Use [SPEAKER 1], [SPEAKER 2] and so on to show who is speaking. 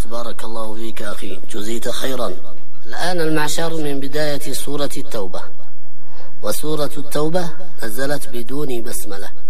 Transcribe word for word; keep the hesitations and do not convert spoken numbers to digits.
[SPEAKER 1] أحسنت، بارك الله فيك أخي، جزيت خيرا. الآن المعشر من بداية سورة التوبة، وسورة التوبة نزلت بدون بسملة.